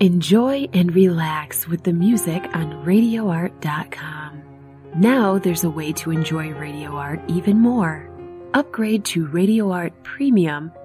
Enjoy and relax with the music on RadioArt.com. Now there's a way to enjoy Radio Art even more. Upgrade to Radio Art Premium